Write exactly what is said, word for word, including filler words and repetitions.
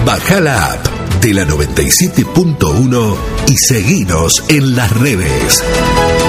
Bajá la app de la noventa y siete punto uno y seguinos en las redes.